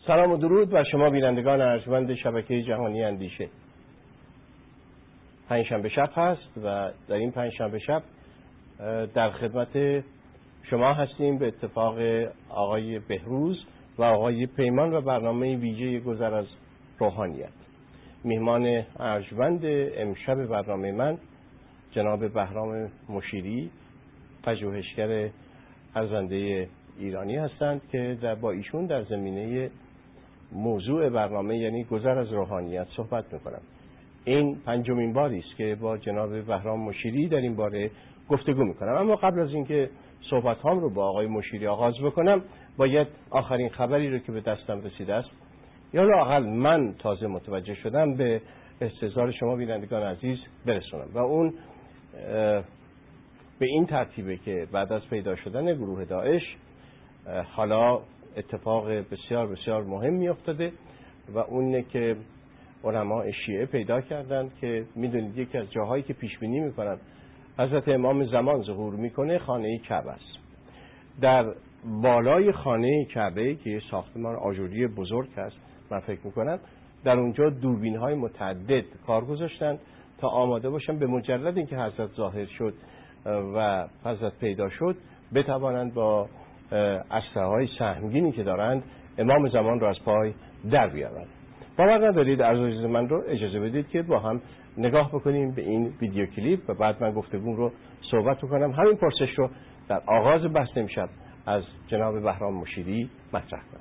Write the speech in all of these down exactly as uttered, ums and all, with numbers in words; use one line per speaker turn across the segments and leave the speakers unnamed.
سلام و درود بر شما بینندگان ارجمند شبکه جهانی اندیشه. پنجشنبه شب هست و در این پنجشنبه شب در خدمت شما هستیم به اتفاق آقای بهروز و آقای پیمان و برنامه ویژه گذر از روحانیت. میهمان ارجمند امشب برنامه من جناب بهرام مشیری، پژوهشگر ارزنده ایرانی هستند که در با ایشون در زمینه موضوع برنامه یعنی گذر از روحانیت صحبت میکنم. این پنجمین باری است که با جناب بهرام مشیری در این باره گفتگو میکنم. اما قبل از اینکه صحبت هام رو با آقای مشیری آغاز بکنم باید آخرین خبری رو که به دستم رسیده است یا لااقل من تازه متوجه شدم به استحضار شما بینندگان عزیز برسونم و اون به این ترتیبه که بعد از پیدا شدن گروه داعش حالا اتفاق بسیار بسیار مهمی افتاده و اونه که علماء شیعه پیدا کردند که میدونید یکی از جاهایی که پیش بینی میکنن حضرت امام زمان ظهور میکنه خانه کعبه است. در بالای خانه کعبه که یه ساختمان آجوری بزرگ است، من فکر میکنم در اونجا دوربین های متعدد کار گذاشتن تا آماده باشن به مجرد اینکه حضرت ظاهر شد و حضرت پیدا شد بتوانند با اسلحه‌های سهمگینی که دارند امام زمان رو از پای در بیارند. باور ندارید عزیز من رو اجازه بدید که با هم نگاه بکنیم به این ویدیو کلیپ و بعد من گفتگو رو صحبت کنم. همین پرسش رو در آغاز بحث امشب از جناب بهرام مشیری مطرح کنم.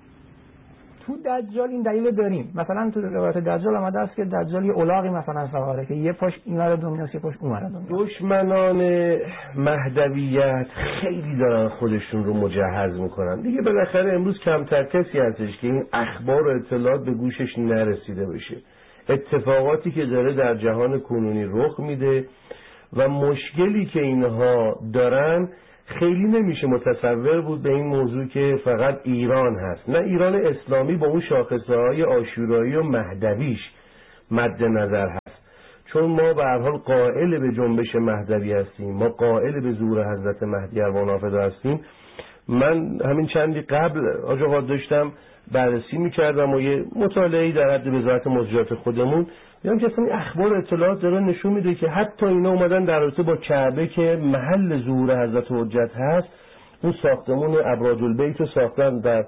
تو دجال این دلیل داریم، مثلا تو روایت دجال آمده است که دجال یه الاغی مثلا سواره که یه پاش اینور دنیاست یه پاش اونور دنیاست.
دشمنان مهدویت خیلی دارن خودشون رو مجهز میکنن دیگه. بالاخره امروز کمتر کسی هستش که این اخبار و اطلاعات به گوشش نرسیده بشه. اتفاقاتی که داره در جهان کنونی رخ میده و مشکلی که اینها دارن خیلی نمیشه متصور بود به این موضوع که فقط ایران هست. نه، ایران اسلامی با اون شاخصه‌های عاشورایی و مهدویش مد نظر هست، چون ما به هر حال قائل به جنبش مهدوی هستیم، ما قائل به ظهور حضرت مهدی اروانافده هستیم. من همین چندی قبل آقا داشتم بررسی میکردم و یه مطالعه‌ای در حد وزارت موضوعات خودمون دیدم که اصلا اخبار اطلاعات داره نشون میده که حتی اینا اومدن در رابطه با کعبه که محل ظهور حضرت حجت هست اون ساختمون ابراج البیت رو ساختن، در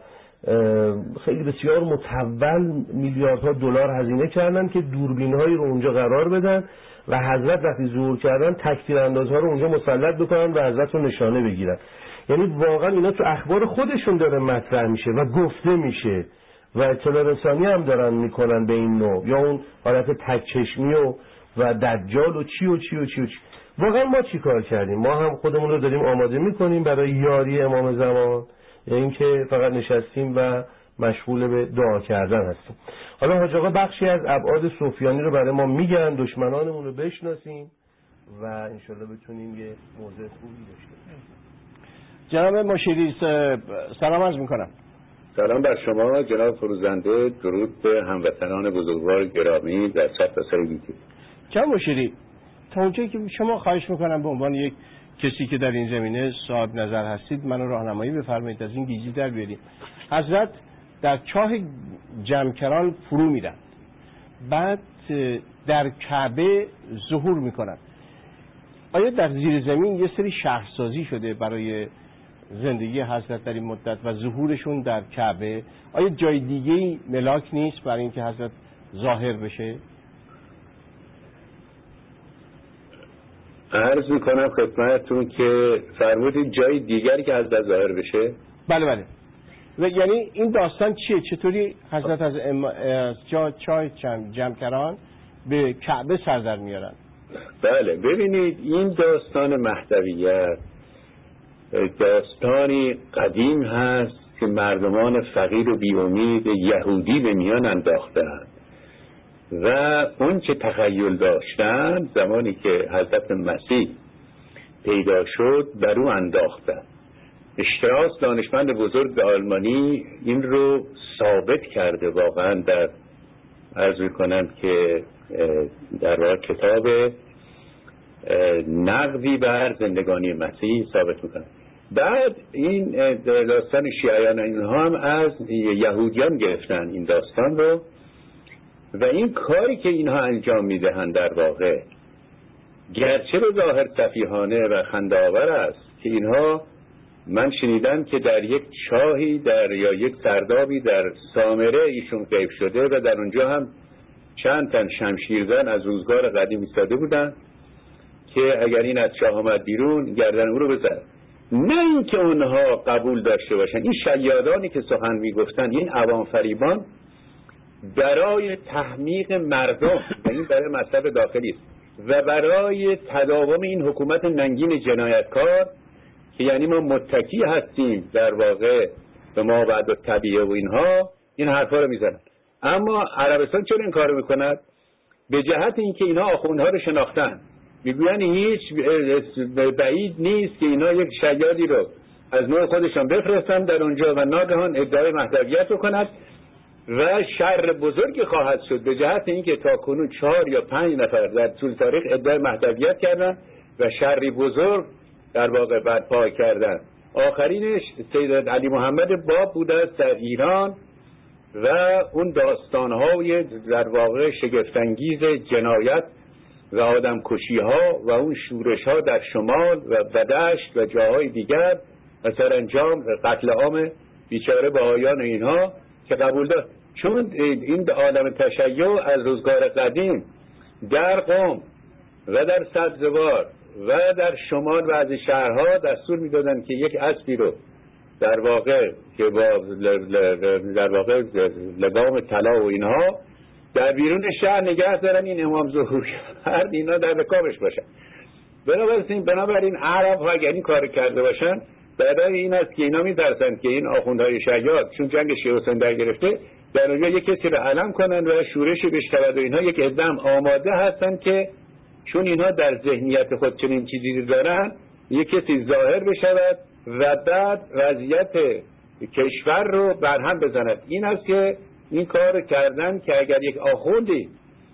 خیلی بسیار متول میلیاردها دلار هزینه کردن که دوربین‌هایی رو اونجا قرار بدن و حضرت وقتی ظهور کردن تک‌تیراندازها رو اونجا مسلط بکنن و حضرت رو نشانه بگیرن. یعنی واقعا اینا تو اخبار خودشون داره مطرح میشه و گفته میشه و اطلاع رسانی هم دارن میکنن به این نوع، یا اون حالت تکچشمی و و دجال و چی و چی و چی و چی. واقعا ما چی کار کردیم؟ ما هم خودمون رو داریم آماده میکنیم برای یاری امام زمان یا اینکه فقط نشستیم و مشغول به دعا کردن هستیم؟ حالا حاج آقا بخشی از ابعاد سفیانی رو برای ما میگن، دشمنانمون رو بشناسیم و انشالله بتونیم یه موضوع خوبی داشته باشیم.
جناب مشیری سلام عرض میکنم.
سلام بر شما جناب فروزنده، درود به هموطنان بزرگوار گرامی در سرتاسر ویدیو.
جناب مشیری، تا اونجایی که شما خواهش میکنم به عنوان یک کسی که در این زمینه صاحب نظر هستید منو راهنمایی بفرمایید از این گیجی در بیاریم. حضرت در چاه جمکران فرو میرن، بعد در کعبه ظهور میکنن. آیا در زیر زمین یه سری شهرسازی شده برای زندگی حضرت در این مدت و ظهورشون در کعبه؟ آیا جای دیگه‌ای ملاک نیست برای اینکه حضرت ظاهر بشه؟
عرض میکنم خدمتتون که فرمودید جای دیگری که حضرت ظاهر بشه؟
بله بله. و یعنی این داستان چیه؟ چطوری حضرت از, ام... از جا چای جمکران به کعبه سر در میارن؟
بله ببینید، این داستان مهدویت داستانی قدیم هست که مردمان فقیر و بی‌امید یهودی به میان انداختند و اون که تخیل داشتن زمانی که حضرت مسیح پیدا شد بر او انداختن. اشتراس دانشمند بزرگ آلمانی این رو ثابت کرده، واقعا در عرض میکنم که در واقع کتاب نقدی بر زندگانی مسیح ثابت میکنه. بعد این داستان شیعیان اینها هم از یهودیان گرفتن این داستان رو و این کاری که اینها انجام میدهند در واقع گرچه به ظاهر سفیهانه و خنده‌آور است که اینها، من شنیدم که در یک چاهی در یا یک سردابی در سامره ایشون غیب شده و در اونجا هم چند تن شمشیرزن از روزگار قدیم ایستاده بودن که اگر این از چاه آمد بیرون گردن او رو بزن. نه اینکه اونها قبول داشته باشن. این شیادانی که سخن میگفتن، این عوام فریبان، برای تحمیق مردم و این برای مطلب داخلی است و برای تداوم این حکومت ننگین جنایتکار که یعنی ما متکی هستیم در واقع به ما بعد طبیعه و اینها، این حرفا رو میزنن. اما عربستان چرا این کارو میکند؟ به جهت اینکه اینها آخوندها رو شناختن، میگوین هیچ بعید نیست که اینا یک شیادی رو از نوع خودشان بفرستن در اونجا و ناگهان ادعای مهدویت رو کند و شر بزرگی خواهد شد، به جهت اینکه تا کنون چهار یا پنج نفر در طول تاریخ ادعای مهدویت کردن و شری بزرگ در واقع برپا کردن. آخرینش سید علی محمد باب بوده است در ایران و اون داستانهای در واقع شگفت‌انگیز جنایت و آدم کشی ها و اون شورش ها در شمال و بدشت و جاهای دیگر و سرانجام قتل عام بیچاره بهائیان اینها که قبول داشت. چون این عالم تشیع از روزگار قدیم در قم و در سبزوار و در شمال و از شهرها دستور میدادن که یک اسبی رو در واقع که با در واقع لگام طلا و اینها در بیرون شهر نگه دارن، این امام ظهور کرد اینا در رکابش باشن. بنابراین بنابراین عرب ها اگر این کار کرده باشن، برای این است که اینا می‌ترسن که این آخوندهای شیاد چون جنگ شیعه و سنی در گرفته در اونجا یک کسی رو علم کنن و شورش بشود و اینها یک عدم آماده هستن که چون اینها در ذهنیت خود چنین چیزی دارن یک کسی ظاهر بشود و بعد وضعیت کشور رو برهم بزند. این است که این کار کردن که اگر یک آخوندی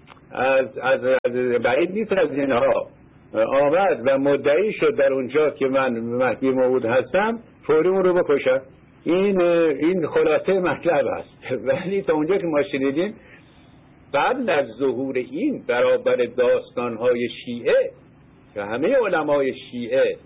از از بعید نیست از اینها آمد و مدعی شد در اونجا که من مهدی موعود هستم، فوری اون رو بکشن. این این خلاصه مطلب است. ولی تا اونجا که ما شنیدیم قبل از ظهور این برابر داستان‌های شیعه که همه علمای شیعه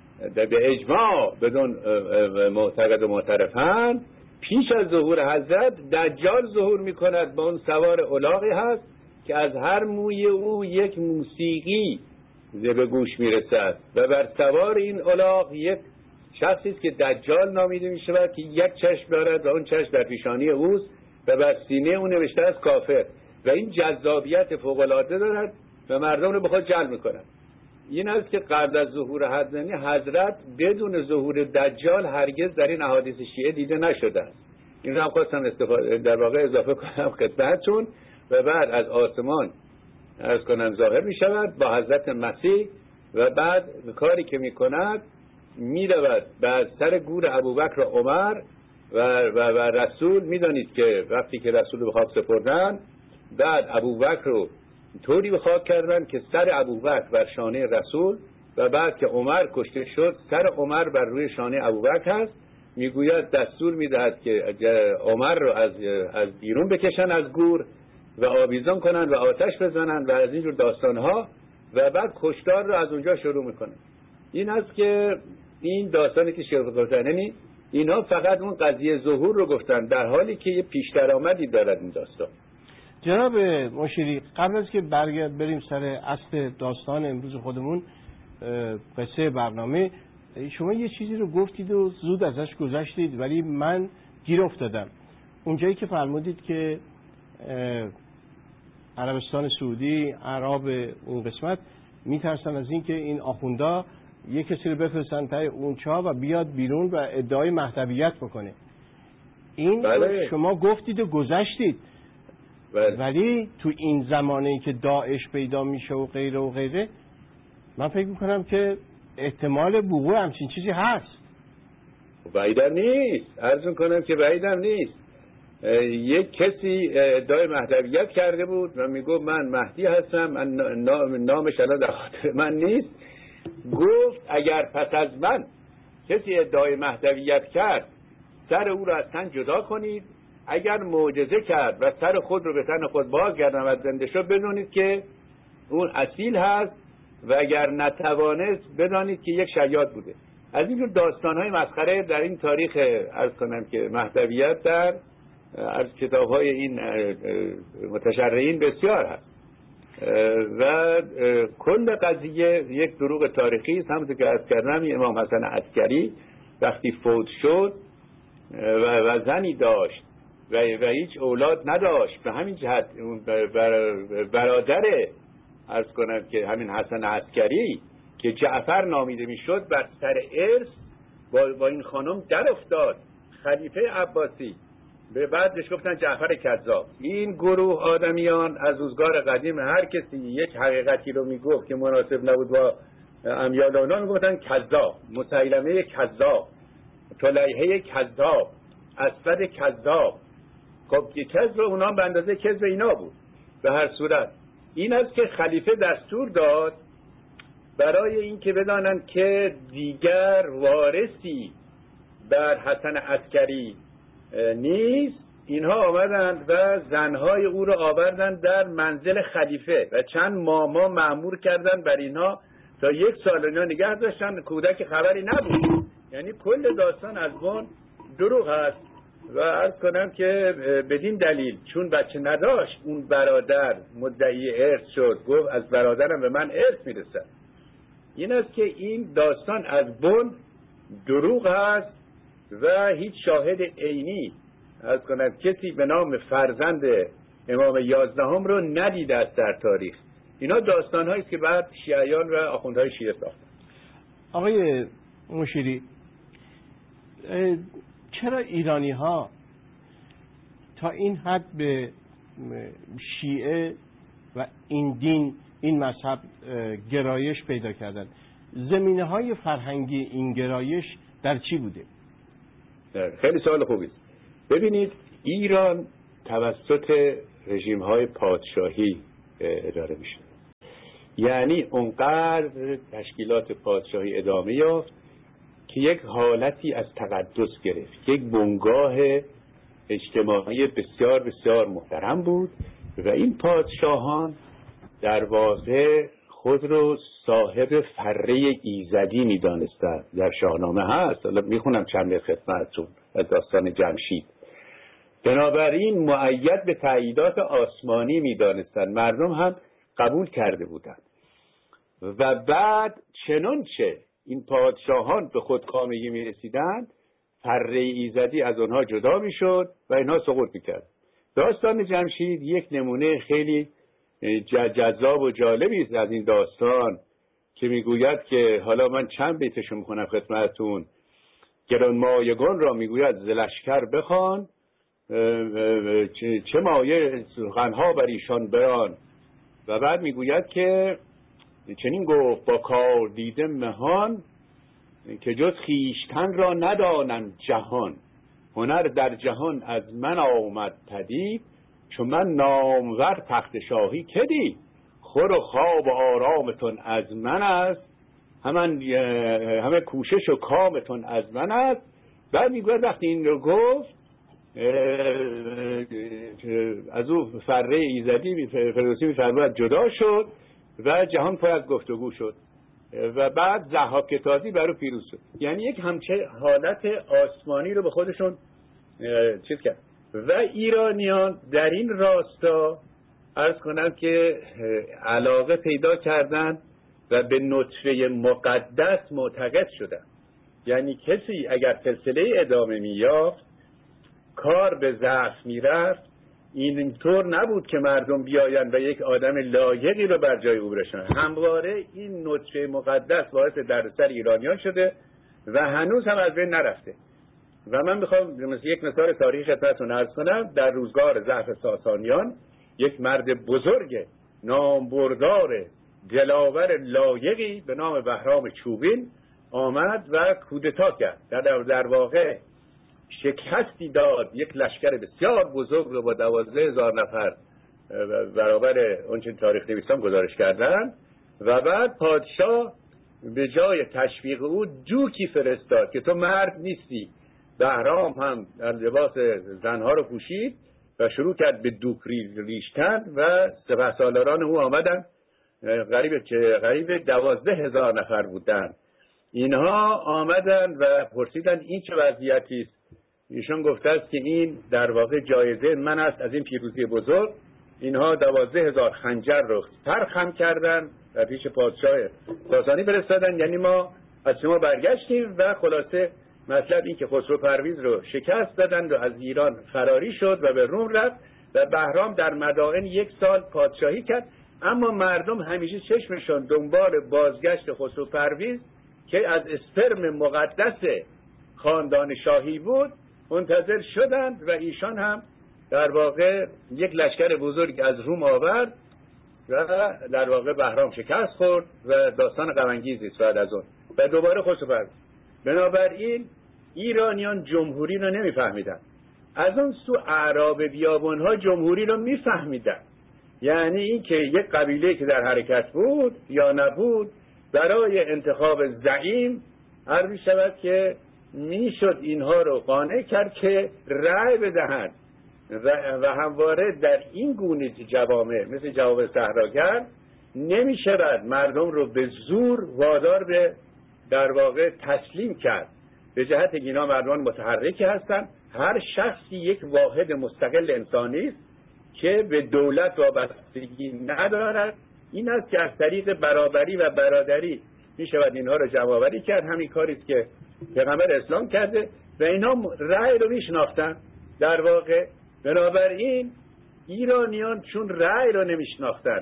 به اجماع بدون معتقد و معترفن، پیش از ظهور حضرت دجال ظهور میکند با اون سوار الاغی هست که از هر موی او یک موسیقی به گوش میرسد و بر سوار این الاغ یک شخصی است که دجال نامیده میشود که یک چشم دارد و اون چشم در پیشانی اوست و بر سینه او نوشته است کافر و این جذابیت فوق العاده دارد و مردم رو به خود جلب میکند. این است که قبل از ظهور حضرت حضرت بدون ظهور دجال هرگز در این احادیث شیعه دیده نشده است. این رو هم خواستم استفاده در واقع اضافه کنم خدمتتون. و بعد از آسمان عرض کنم ظاهر می شود با حضرت مسیح و بعد کاری که می کند می رود بر سر گور ابوبکر و عمر و, و, و رسول. می دانید که وقتی که رسول به خاک سپردن، بعد ابوبکر رو طوری به خاک کردن که سر ابوبکر بر شانه رسول و بعد که عمر کشته شد سر عمر بر روی شانه ابوبکر هست. میگوید دستور میدهد که عمر رو از از بیرون بکشن از گور و آویزان کنن و آتش بزنن و از اینجور داستانها و بعد کشتار رو از اونجا شروع میکنن. این است که این داستانی که شیخ گفتن، یعنی اینا فقط اون قضیه ظهور رو گفتن در حالی که یه پیش درآمدی دارد این داستان.
جناب مشیری، قبل از که برگرد بریم سر اصل داستان امروز خودمون، قصه برنامه، شما یه چیزی رو گفتید و زود ازش گذشتید ولی من گیر افتادم. اونجایی که فرمودید که عربستان سعودی، عرب اون قسمت میترسن از این که این آخوندا یک کسی رو بفرستن تای اون چاه و بیاد بیرون و ادعای مهدویت بکنه. این بله. شما گفتید و گذشتید بله. ولی تو این زمانه‌ای که داعش پیدا میشه و غیره و غیره، من فکر میکنم که احتمال وقوع همچین چیزی هست.
بعیدم نیست، عرض میکنم که بعیدم نیست. یک کسی ادعای مهدویت کرده بود و میگفت من مهدی هستم، من نامش الان در خاطر من نیست. گفت اگر پس از من کسی ادعای مهدویت کرد سر او را از تن جدا کنید، اگر معجزه کرد و سر خود رو به تن خود بازگرداند و زنده شد بدونید که اون اصیل هست و اگر نتوانست بدانید که یک شیاد بوده. از این داستان‌های مسخره در این تاریخ عرض کنم که مهدویت در از کتاب‌های این متشرعین بسیار هست و کل قضیه یک دروغ تاریخی است. همونطور که عرض کردم امام حسن عسکری وقتی فوت شد و, و زنی داشت و, و هیچ اولاد نداشت، به همین جهت اون بر برادر عرض کنم که همین حسن عسکری که جعفر نامیده میشد بر سر ارث با, با این خانم در افتاد. خلیفه عباسی به بعدش گفتن جعفر کذاب. این گروه آدمیان از روزگار قدیم هر کسی یک حقیقتی رو میگفت که مناسب نبود با امیال اونا میگفتن کذاب، مسیلمه کذاب، طلیحه کذاب، اسود کذاب. خب که کذب اونا به اندازه کذب اینا بود. به هر صورت این است که خلیفه دستور داد برای اینکه بدانند که دیگر وارثی بر حسن عسکری نیست، اینها آمدند و زنهای او را آوردند در منزل خلیفه و چند ماما مأمور کردند بر اینها تا یک سال اینا نگه داشتن. کودک خبری نبود. یعنی کل داستان از بن دروغ هست و عرض کنم که بدین دلیل چون بچه نداشت اون برادر مدعی ارث شد، گفت از برادرم به من ارث میرسد. این است که این داستان از بن دروغ هست و هیچ شاهد عینی عرض کنم کسی به نام فرزند امام یازدهم رو ندیده است در تاریخ. اینا داستان هایی است که بعد شیعیان و آخوندهای شیعه ساختن.
آقای مشیری، چرا ایرانی ها تا این حد به شیعه و این دین این مذهب گرایش پیدا کردن؟ زمینه های فرهنگی این گرایش در چی بوده؟
خیلی سوال خوبی است. ببینید ایران توسط رژیم های پادشاهی اداره میشه، یعنی اونقدر تشکیلات پادشاهی ادامه یافت که یک حالتی از تقدس گرفت، یک بنگاه اجتماعی بسیار بسیار محترم بود و این پادشاهان در واقع خود رو صاحب فره ایزدی می‌دانستند. در شاهنامه هست، حالا میخونم چند بیت خدمتتون از داستان جمشید. بنابراین مؤید به تأییدات آسمانی می‌دانستند، مردم هم قبول کرده بودند و بعد چنانچه این پادشاهان به خودکامگی می‌رسیدند فره ایزدی از آنها جدا می‌شد و اینها سقوط می‌کرد. داستان جمشید یک نمونه خیلی جذاب و جالبی است از این داستان که میگوید که حالا من چند بیتشو میخونم خدمتتون. گرانمایگان را میگوید ز لشکر بخوان، چه مایه سخنها بر ایشان بران. و بعد میگوید که چنین گفت با کار دیده مهان، که جز خیشتن را ندانند جهان. هنر در جهان از من آمد پدید، چون من نامور تخت شاهی که دید. خور و خواب و آرامتون از من است، همان همه کوشش و کامتون از من است. بعد میگوید وقتی این رو گفت از او فره ایزدی فردوسی میفرماید جدا شد و جهان پر از گفتگو شد و بعد ضحاک تازی برو پیروز شد. یعنی یک همچه حالت آسمانی رو به خودشون چیز کرد و ایرانیان در این راستا عرض کنم که علاقه پیدا کردند و به نطفه مقدس معتقد شدند. یعنی کسی اگر سلسله ادامه می‌یافت، کار به ضعف می‌رفت، اینطور نبود که مردم بیایند و یک آدم لایقی رو بر جای او برسونند. همواره این نطفه مقدس باعث دردسر ایرانیان شده و هنوز هم از بین نرفته. و من میخوام یک مثال تاریخی خدمتتون عرض کنم. در روزگار ضعف ساسانیان یک مرد بزرگ نامبردار دلاور لایقی به نام بهرام چوبین آمد و کودتا کرد. در, در واقع شکستی داد، یک لشکر بسیار بزرگ رو با دوازده هزار نفر برابر اون چه تاریخ نویسان گزارش کردن و بعد پادشاه به جای تشویق او دوکی فرستاد که تو مرد نیستی. بهرام هم در لباس زنها رو پوشید و شروع کرد به دوک ریشتن و سپهسالاران او آمدن، قریب که قریب دوازده هزار نفر بودن. اینها آمدن و پرسیدن این چه وضعیتی است؟ ایشان گفته است که این در واقع جایزه من است از این پیروزی بزرگ. اینها دوازده هزار خنجر رو ترخم کردن و پیش پادشاه ساسانی فرستادن، یعنی ما از شما برگشتیم و خلاصه مطلب این که خسرو پرویز رو شکست دادند و از ایران فراری شد و به روم رفت و بهرام در مدائن یک سال پادشاهی کرد. اما مردم همیشه چشمشون دنبال بازگشت خسرو پرویز که از اسپرم مقدس خاندان شاهی بود منتظر شدند و ایشان هم در واقع یک لشکر بزرگ از روم آورد و در واقع بهرام شکست خورد و داستان غم انگیزی است بعد از اون و دوباره خسرو پرویز. بنابراین ایرانیان جمهوری رو نمیفهمیدن، از اون سو اعراب بیابان‌ها جمهوری رو میفهمیدن. یعنی این که یک قبیله که در حرکت بود یا نبود برای انتخاب زعیم عرض شود که میشد اینها رو قانع کرد که رأی بدهند و همواره در این گونه جوامع مثل جوامع صحراگرد نمیشود مردم رو به زور وادار به در واقع تسلیم کرد. به جهت اینا مردمان متحرکی هستند، هر شخصی یک واحد مستقل انسانی است که به دولت وابستگی ندارد. این است که از طریق برابری و برادری می شود اینها رو جمع آوری کرد. همین کاری است که پیغمبر اسلام کرده و اینها رأی رو میشناختن در واقع. بنابراین ایرانیان چون رأی رو نمیشناختن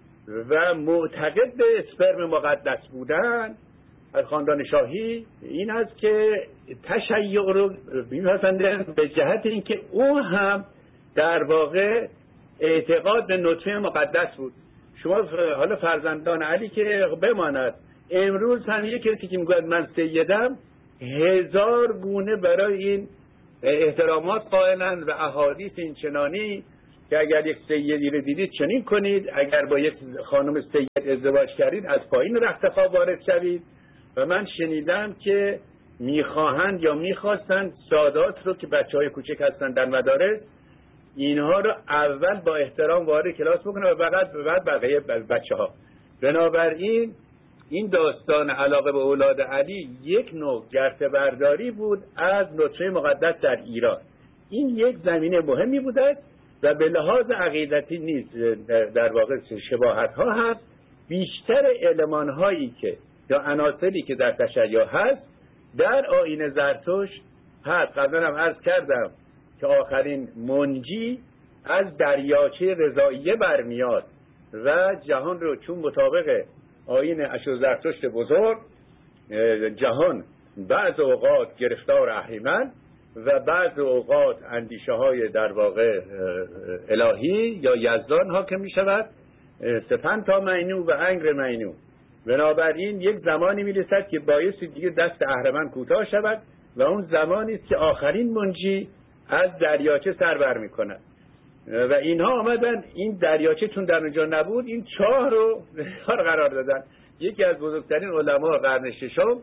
و معتقد به اسپرم مقدس بودن از خاندان شاهی، این است که تشیع رو می‌پسندن به جهت اینکه او هم در واقع اعتقاد به نطفه مقدس بود. شما حالا فرزندان علی که بماند، امروز هم یک کسی که میگوید من سیدم هزار گونه برای این احترامات قائلند و احادیث این چنانی که اگر یک سیدی رو دیدید چنین کنید، اگر با یک خانم سید ازدواج کردید از پایین رخت خواب وارد شوید. و من شنیدم که میخواهند یا میخواستند سادات رو که بچه های کوچک هستن در مدارس اینها رو اول با احترام وارد کلاس بکنه و بعد بعد بقیه بچه ها. بنابراین این داستان علاقه به اولاد علی یک نوع گرته برداری بود از نطفه مقدس در ایران. این یک زمینه مهمی بوده و به لحاظ عقیدتی نیز در واقع شباهت ها هست. بیشتر علمان هایی که یا عناصری که در تشیع هست در آیین زرتشت هست. قبلا هم عرض کردم که آخرین منجی از دریاچه رضائیه برمیاد و جهان رو چون مطابق آیین اشور زرتشت بزرگ جهان بعض اوقات گرفتار اهریمن و بعض اوقات اندیشه های در واقع الهی یا یزدان حاکم می شود، سپند تا مینو و انگر مینو. بنابراین یک زمانی می رسد که بایستی دیگه دست اهرمن کوتاه شود و اون زمانی است که آخرین منجی از دریاچه سر بر می کند و اینها آمدن این دریاچه چون در اونجا نبود این چاه رو قرار دادن. یکی از بزرگترین علما قرن ششم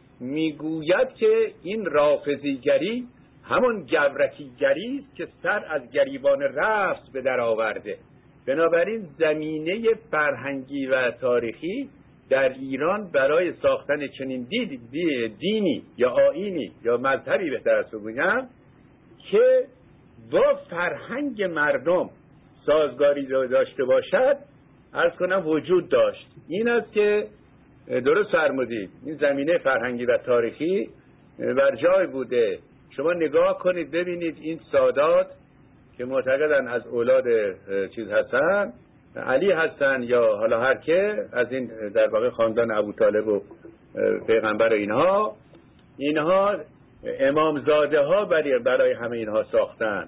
میگوید که این رافضیگری همون گبرکیگری است که سر از گریبان رفس به در آورده. بنابراین زمینه فرهنگی و تاریخی در ایران برای ساختن چنین دید دینی یا آیینی یا مذهبی بهتر است بگویم که با فرهنگ مردم سازگاری داشته باشد عرض کنم وجود داشت. این است که درست فرمودید، این زمینه فرهنگی و تاریخی بر جای بوده. شما نگاه کنید ببینید این سادات که معتقدن از اولاد چیز هستن، علی هستن یا حالا هر که از این در واقع خاندان ابوطالب و پیغمبر اینها اینها امامزاده ها برای, برای همه اینها ساختن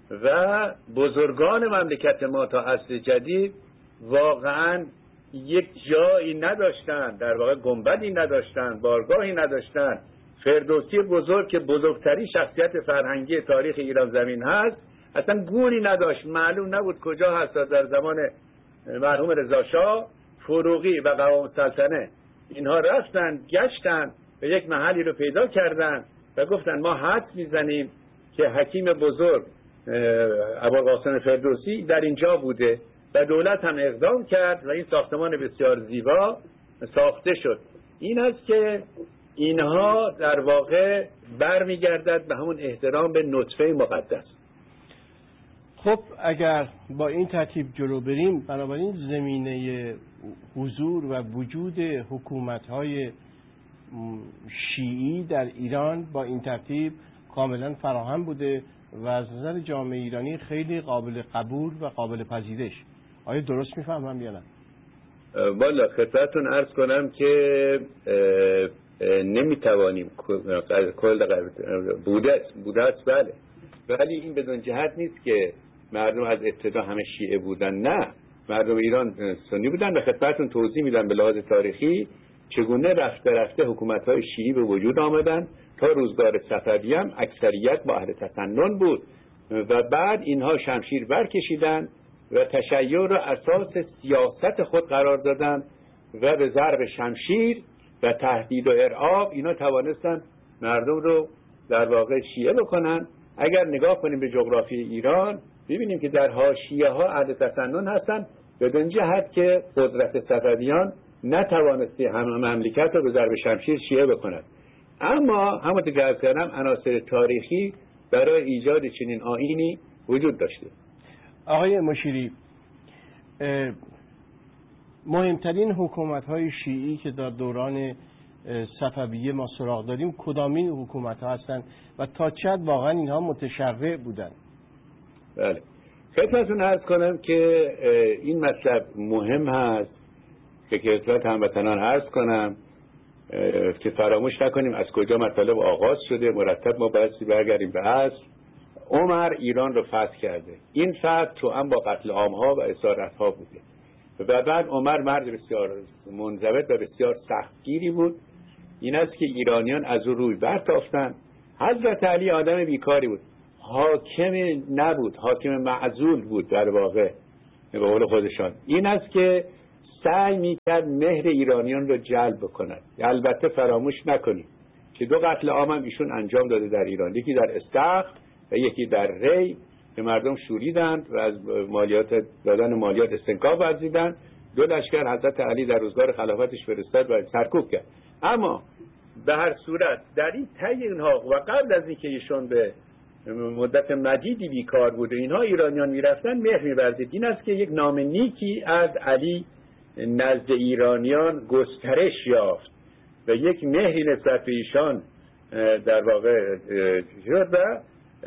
و بزرگان مملکت ما تا عصر جدید واقعا یک جایی نداشتن، در واقع گنبدی نداشتن، بارگاهی نداشتن. فردوسی بزرگ که بزرگترین شخصیت فرهنگی تاریخ ایران زمین هست اصلا گوری نداشت، معلوم نبود کجا هست. در زمان مرحوم رضا شاه، فروغی و قوام السلطنه اینها رفتن گشتن و یک محلی رو پیدا کردن و گفتن ما حد میزنیم که حکیم بزرگ ابوالقاسم فردوسی در اینجا بوده و دولت هم اقدام کرد و این ساختمان بسیار زیبا ساخته شد. این است که اینها در واقع برمیگردد به همون احترام به نطفه مقدس.
خب اگر با این ترتیب جلو بریم، بنابراین زمینه حضور و وجود حکومت‌های شیعی در ایران با این ترتیب کاملا فراهم بوده و از نظر جامعه ایرانی خیلی قابل قبول و قابل پذیرش. آیا درست میفهمم یا نه؟
والا خدمتتون عرض کنم که نمیتوانیم کل بوده بوده است بله، ولی این بدون جهت نیست که مردم از ابتدا همه شیعه بودن. نه، مردم ایران سنی بودن و خدمتتون توضیح میدم به لحاظ تاریخی چگونه رفته رفته حکومت‌های شیعی به وجود آمدن. تا روزگار صفوی هم اکثریت با اهل تسنن بود و بعد اینها شمشیر برکشیدن و تشیع را اساس سیاست خود قرار دادن و به ضرب شمشیر و تهدید و ارعاب اینا توانستن مردم رو در واقع شیعه بکنن. اگر نگاه کنیم به جغرافی ایران ببینیم که در حاشیه ها اهل تسنن هستن، بدون جهت که قدرت صفویان نتوانستی همه مملکت رو به ضرب شمشیر شیعه بکنند. اما همونطور که عرض کردم عناصر تاریخی برای ایجاد چنین آیینی وجود داشته.
آقای مشیری، مهمترین حکومت‌های شیعی که در دوران صفویه ما سراغ داریم کدامین حکومت‌ها هستند و تا چه حد واقعا اینها متشرع بودند؟
بله، خدمتتون عرض کنم که این مطلب مهم هست که خدمت هموطنان عرض کنم که فراموش نکنیم از کجا مطلب آغاز شده. مرتب ما بایستی برگردیم به اصل. عمر ایران رو فتح کرده. این فتح تو هم با قتل عامها و اسارتها بوده و بعد عمر مرد بسیار منضبط و بسیار سختگیری بود. این است که ایرانیان از او روی برتافتن. حضرت علی آدم بیکاری بود، حاکم نبود، حاکم معزول بود در واقع به قول خودشان. این است که سعی میکرد مهر ایرانیان رو جلب بکند. البته فراموش نکنید که دو قتل عام هم ایشون انجام داده در ایران، یکی در استخر و یکی در ری که مردم شوریدند و از مالیات دادن مالیات استنکاف ورزیدند. دو لشکر حضرت علی در روزگار خلافتش فرستاد و سرکوب کرد. اما به هر صورت در این طی اینها و قبل از اینکه ایشون به مدت مدیدی بیکار بوده اینها ایرانیان میرفتن مهر می‌ورزید. این است که یک نام نیکی از علی نزد ایرانیان گسترش یافت و یک مهری نسبت به ایشان در واقع شد و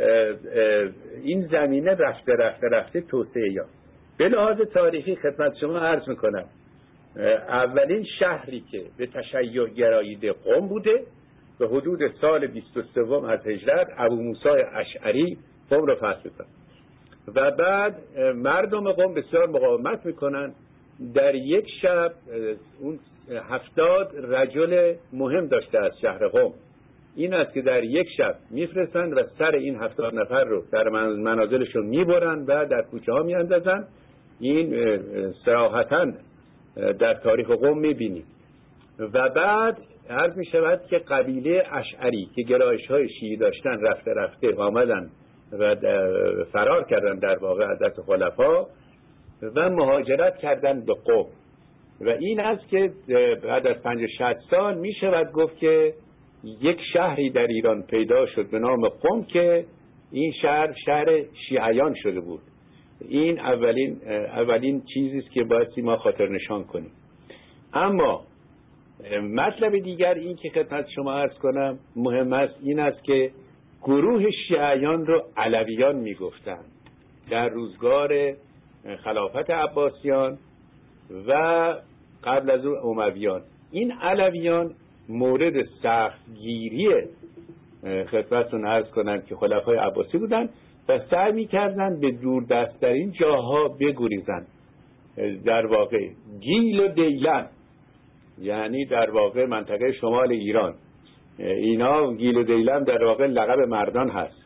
این زمینه رفته رفته رفته توسعه یافت. به لحاظ تاریخی خدمت شما عرض میکنم اولین شهری که به تشیع گراییده قم بوده به حدود سال بیست و سه از هجرت ابو موسی اشعری قم رو فتح کرد و بعد مردم قم بسیار مقاومت میکنن. در یک شب اون هفتاد رجل مهم داشته از شهر قم. این است که در یک شب میفرستند و سر این هفتاد نفر رو در منازلشون میبرن و در کوچه ها میاندازن. این صراحتاً در تاریخ قم میبینید. و بعد عرض میشود که قبیله اشعری که گرایش های شیعی داشتن رفته رفته آمدن و فرار کردن در واقع از دست خلفا و مهاجرت کردن به قم و این است که بعد از پنجاه شصت سال می شود گفت که یک شهری در ایران پیدا شد به نام قم که این شهر شهر شیعیان شده بود. این اولین اولین چیزی است که باید ما خاطر نشان کنیم. اما مطلب دیگر این که خدمت شما عرض کنم مهم است این است که گروه شیعیان رو علویان می گفتند در روزگار خلافت عباسیان و قبل از اون امویان. این علویان مورد سختگیری خدمتتون عرض کنم که خلفای عباسی بودن و سعی می‌کردن به دور دست‌ترین جاها بگریزن. در واقع گیل و دیلم یعنی در واقع منطقه شمال ایران، اینا گیل و دیلم در واقع لقب مردان هست.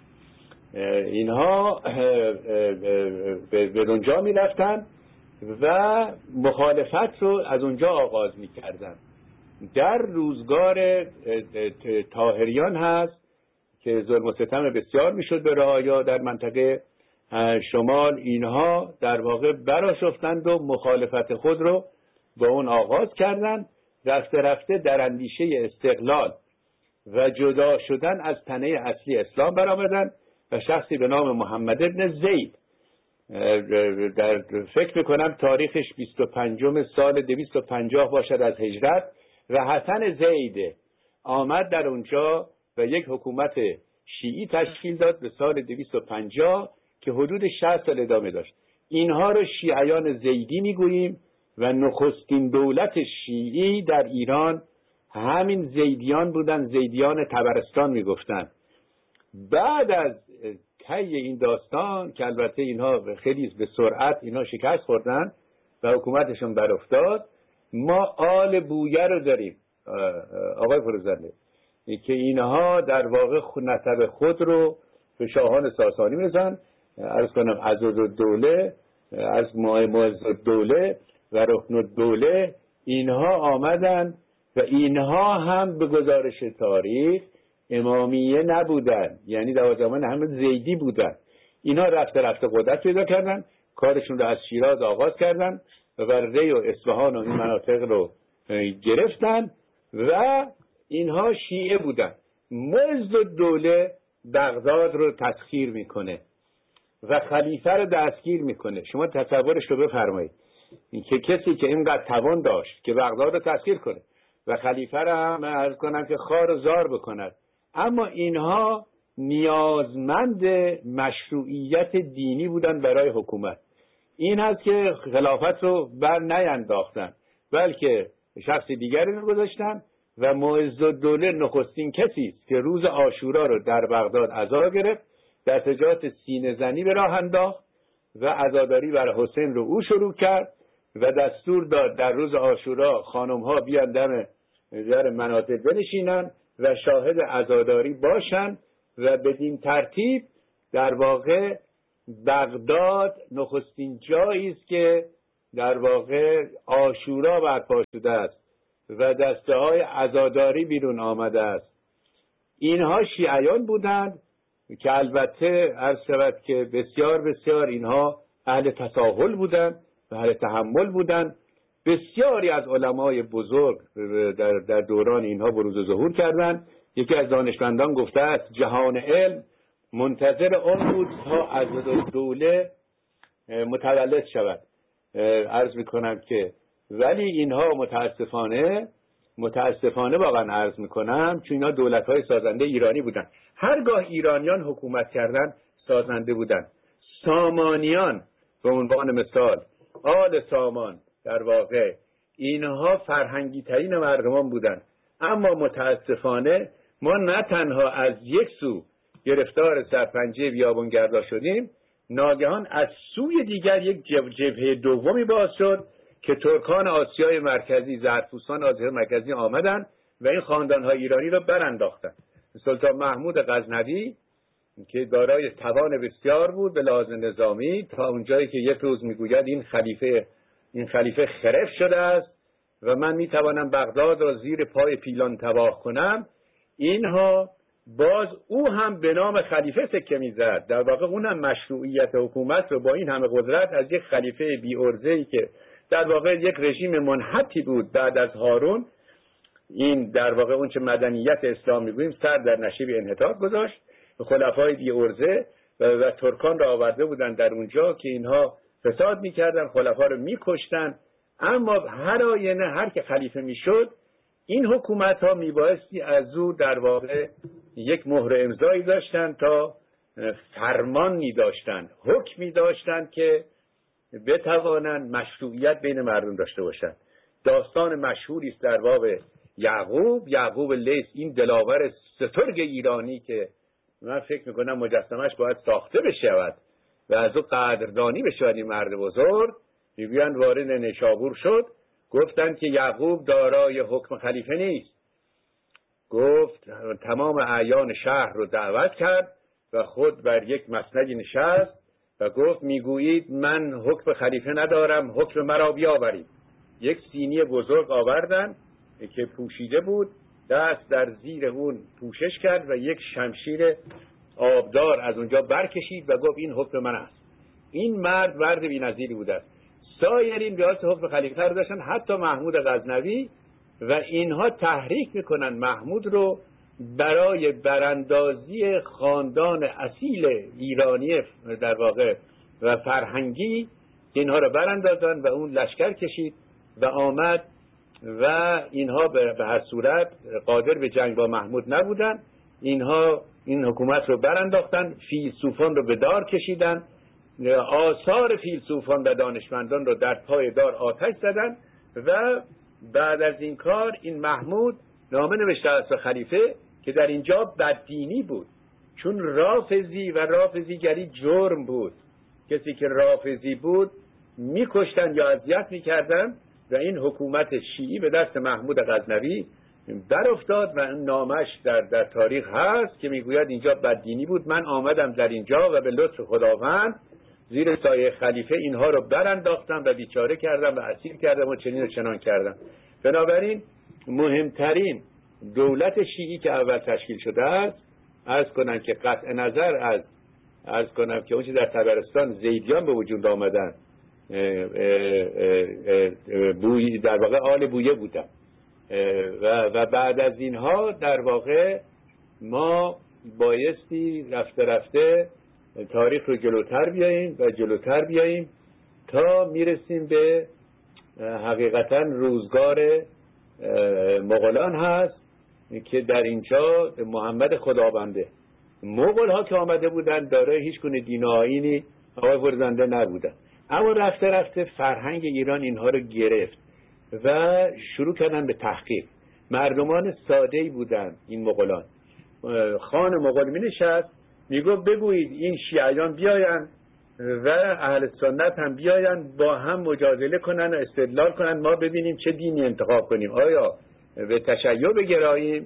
اینها به اونجا می رفتن و مخالفت رو از اونجا آغاز می کردن در روزگار طاهریان هست که ظلم و ستم بسیار میشد به رعایا در منطقه شمال. اینها در واقع برآشفتند و مخالفت خود رو با اون آغاز کردند. رفته رفته در اندیشه استقلال و جدا شدن از تنه اصلی اسلام برآمدند و شخصی به نام محمد ابن زید، در فکر میکنم تاریخش بیست و پنجم سال دویست و پنجاه باشد از هجرت، و حسن زید آمد در اونجا و یک حکومت شیعی تشکیل داد به سال دویست و پنجاه که حدود شصت سال ادامه داشت. اینها رو شیعیان زیدی میگوییم و نخستین دولت شیعی در ایران همین زیدیان بودن، زیدیان طبرستان میگفتن. بعد از طی این داستان که البته اینها خیلی به سرعت اینها شکست خوردن و حکومتشون برافتاد، ما آل بویه رو داریم آقای فروزنده که اینها در واقع نسب خود رو به شاهان ساسانی میزن. عرض کنم عضدالدوله، از معزالدوله و رکنالدوله، اینها آمدن و اینها هم به گزارش تاریخ امامیه نبودن، یعنی در زمان همه زیدی بودن. اینها رفته رفته قدرت پیدا کردن، کارشون رو از شیراز آغاز کردن و بر ری و اصفهان و این مناطق رو گرفتن و اینها شیعه بودن. معزالدوله بغداد رو تسخیر میکنه و خلیفه رو دستگیر میکنه. شما تصورش رو بفرمایید که کسی که اینقدر توان داشت که بغداد رو تسخیر کنه و خلیفه رو هم عرض کنم که خار و زار بکند، اما اینها نیازمند مشروعیت دینی بودن برای حکومت. این هست که خلافت رو بر نینداختن بلکه شخص دیگری رو گذاشتن و معزالدوله نخستین کسی است که روز عاشورا رو در بغداد عزا گرفت، دستجات سینه زنی به راه انداخت و عزاداری بر حسین رو او شروع کرد و دستور داد در روز عاشورا خانم ها بیان دم در مناطق بنشینن و شاهد عزاداری باشن و بدین ترتیب در واقع بغداد نخستین جایی است که در واقع عاشورا برپا شده است و دسته های عزاداری بیرون آمده است. اینها شیعیان بودند که البته عرض شود که بسیار بسیار اینها اهل تساهل بودند و اهل تحمل بودند. بسیاری از علمای بزرگ در, در دوران اینها بروز و ظهور کردند. یکی از دانشمندان گفته است جهان علم منتظر آن بود تا عضدالدوله متولد شود. عرض میکنم که ولی اینها متاسفانه متاسفانه واقعا عرض میکنم چون اینا دولت‌های سازنده ایرانی بودن. هرگاه ایرانیان حکومت کردن سازنده بودن. سامانیان به عنوان مثال، آل سامان در واقع اینها فرهنگی ترین مردمان بودن. اما متاسفانه ما نه تنها از یک سو گرفتار سرپنجه بیابانگردا شدیم، ناگهان از سوی دیگر یک جبهه دومی باز شد که ترکان آسیای مرکزی، زرتشتان آسیای مرکزی آمدن و این خاندان‌های ایرانی را برانداختن. سلطان محمود غزنوی که دارای توان بسیار بود به لحاظ نظامی، تا اونجایی که یک روز میگوید این خلیفه این خلیفه خرف شده است و من میتوانم بغداد را زیر پای پیلان تباه کنم، اینها باز او هم به نام خلیفه سکه میزد. در واقع اون هم مشروعیت حکومت رو با این همه قدرت از یک خلیفه بی ارزه‌ای که در واقع یک رژیم منحطی بود بعد از هارون، این در واقع اون چه مدنیت اسلام میگوییم سر در نشیب انحطاط گذاشت. خلفای بی ارزه و, و ترکان را آورده بودن در اونجا که اینها فساد میکردن، خلفا رو میکشتن. اما هر آینه هر که خلیفه میشد این حکومت ها میبایستی از او در واقع یک مهر امضایی داشتن تا فرمانی داشتن، حکمی داشتن که بتوانند مشروعیت بین مردم داشته باشند. داستان مشهوری است در باب یعقوب یعقوب لیث، این دلاور سترگ ایرانی که من فکر میکنم مجسمش باید ساخته بشود و از او قدردانی بشود. این مرد بزرگ میگویند وارد نیشابور شد، گفتند که یعقوب دارای حکم خلیفه نیست. گفت تمام اعیان شهر رو دعوت کرد و خود بر یک مسندی نشست و گفت میگویید من حکم خلیفه ندارم، حکم مرا بیاورید. یک سینی بزرگ آوردن، که پوشیده بود دست در زیر اون پوشش کرد و یک شمشیر آبدار از اونجا برکشید و گفت این حکم من است. این مرد مرد بی‌نظیری بود است. سایرین بیاس حکم خلیفه رو داشتن، حتی محمود غزنوی، و اینها تحریک میکنن محمود رو برای براندازی خاندان اصیل ایرانی در واقع و فرهنگی، اینها رو براندازن و اون لشکر کشید و آمد و اینها به هر صورت قادر به جنگ با محمود نبودن. اینها این حکومت رو برانداختن، فیلسوفان رو به دار کشیدن، آثار فیلسوفان و دانشمندان رو در پای دار آتش زدن و بعد از این کار این محمود نامه نوشته است خلیفه که در اینجا بددینی بود، چون رافضی و رافضیگری جرم بود. کسی که رافضی بود میکشتن یا اذیت میکردن و این حکومت شیعی به دست محمود غزنوی در افتاد و این نامش در, در تاریخ هست که میگوید اینجا بددینی بود، من آمدم در اینجا و به لطف خداوند زیر سایه خلیفه اینها رو برانداختم و بیچاره کردم و اسیر کردم و چنین و چنان کردم. بنابراین مهمترین دولت شیعی که اول تشکیل شده است، عرض کنم که قطع نظر از عرض کنم که اون چیز در طبرستان زیدیان به وجود آمدن، بوی در واقع آل بویه بودن و, و بعد از اینها در واقع ما بایستی رفته رفته تاریخ رو جلوتر بیاییم و جلوتر بیاییم تا میرسیم به حقیقتا روزگار مغولان هست که در اینجا محمد خدابنده. مغول ها که آمده بودن دارای هیچ گونه دین و آیینی آقای فرزنده نبودن، اما رفته رفته فرهنگ ایران اینها رو گرفت و شروع کردن به تحقیق. مردمان ساده‌ای بودن این مغولان. خان مغول می نشست میگو بگویید این شیعیان بیاین و اهل سنت هم بیاین با هم مجادله کنن و استدلال کنن، ما ببینیم چه دینی انتخاب کنیم، آیا به تشیع بگراییم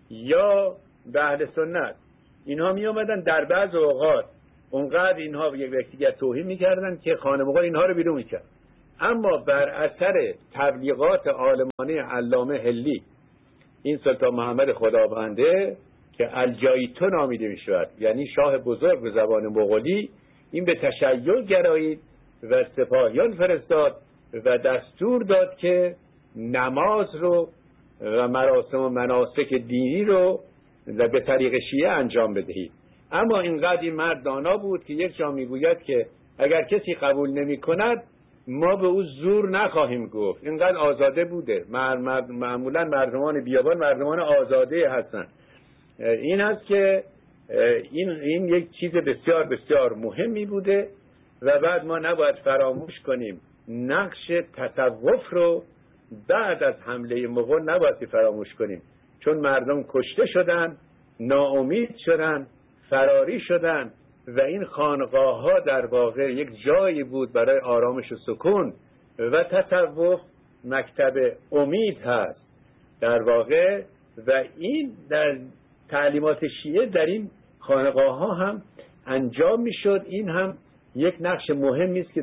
یا به اهل سنت. اینها می آمدن در بعض اوقات اونقدر اینها یک یکدیگر توهین میکردن که خان مغول اینها رو بیرون میکرد. اما بر اثر تبلیغات عالمانه علامه هلی، این سلطان محمد خدابنده که الجایتو نامیده میشود، یعنی شاه بزرگ به زبان مغولی، این به تشیع گرایید و سپاهیان فرستاد و دستور داد که نماز رو و مراسم و مناسک دینی رو به طریق شیعه انجام بدهید. اما اینقدر این مرد دانا بود که یک جا میگوید که اگر کسی قبول نمی کند ما به او زور نخواهیم گفت. اینقدر آزاده بوده. معمولا مردمان بیابان مردمان آزاده هستن. این است که این, این یک چیز بسیار بسیار مهمی بوده و بعد ما نباید فراموش کنیم نقش تصوف رو بعد از حمله مغول نباید فراموش کنیم، چون مردم کشته شدن، ناامید شدن، فراری شدن و این خانقاه ها در واقع یک جایی بود برای آرامش و سکون و تصوف مکتب امید هست در واقع. و این در تعلیمات شیعه در این خانقاه ها هم انجام می شد. این هم یک نقش مهمی است که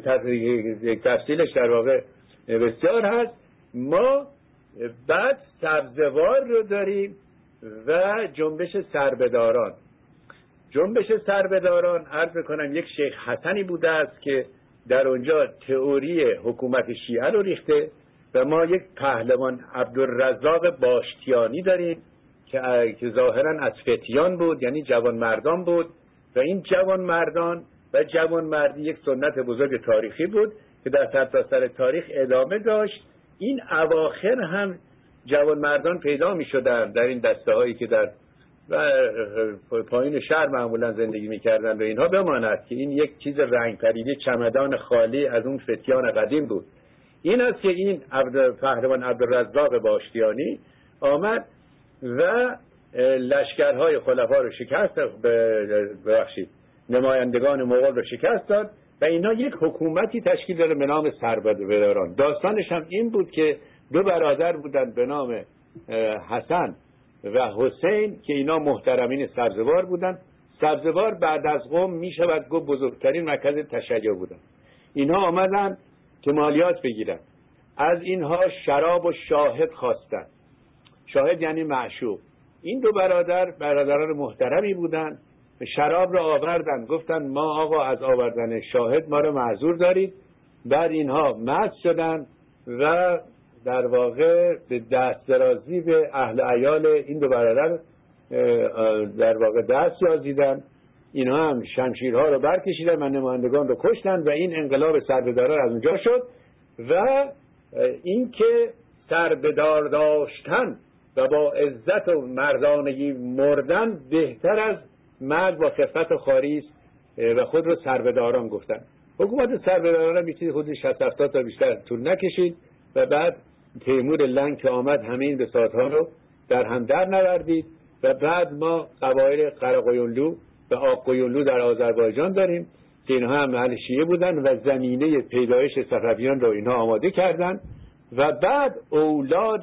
تفصیلش در واقع بسیار هست. ما بعد سبزوار رو داریم و جنبش سربداران. جنبش سربداران عرض کنم یک شیخ حسنی بوده است که در اونجا تئوری حکومت شیعه رو ریخته و ما یک پهلوان عبدالرزاق باشتیانی داریم که که ظاهرا از فتیان بود، یعنی جوان مردان بود و این جوان مردان و جوان مردی یک سنت بزرگ تاریخی بود که در سرتاسر تاریخ ادامه داشت. این اواخر هم جوان مردان پیدا می شدن در این دسته هایی که در و پایین شهر معمولا زندگی میکردن و اینها بماند که این یک چیز رنگ پریده چمدان خالی از اون فتیان قدیم بود. این است که این عبد پهلوان عبدالرزاق باشتیانی آمد و لشکرهای خلفا رو شکست ببخشید نمایندگان مغول رو شکست داد و اینا یک حکومتی تشکیل داده به نام سربداران. داستانش هم این بود که دو برادر بودن به نام حسن و حسین که اینا محترمین سبزوار بودن. سبزوار بعد از قم می شود گفت بزرگترین مرکز تشیع بودن. اینها آمدن که مالیات بگیرن، از اینها شراب و شاهد خواستن شاهد یعنی معشوق. این دو برادر برادران محترمی بودند، شراب را آوردن، گفتن ما آقا از آوردن شاهد ما رو معذور دارید. بعد اینها مست شدن و در واقع به دست درازی به اهل عیال این دو برادر در واقع دست یازیدن. اینها هم شمشیرها رو برکشیدن و نمایندگان رو کشتن و این انقلاب سربداران از اونجا شد. و اینکه سربدار داشتن و با عزت و مردانگی مردن بهتر از مرگ با خفت و خاری است و خود رو سربداران گفتن. حکومت سربداران هم بیشتر خودش شصت هفتاد تا بیشتر طول نکشید و بعد تیمور لنگ که آمد همه این بساطها رو در هم در نوردید و بعد ما قبایل قرقویونلو و آقویونلو در آذربایجان داریم که اینها هم اهل شیعه بودن و زمینه پیدایش صفویان رو اینها آماده کردن و بعد اولاد